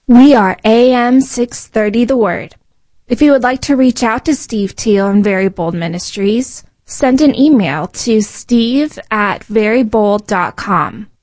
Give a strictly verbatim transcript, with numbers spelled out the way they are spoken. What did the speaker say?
We are A M six thirty The Word. If you would like to reach out to Steve Teal and Very Bold Ministries, send an email to steve at very bold dot com.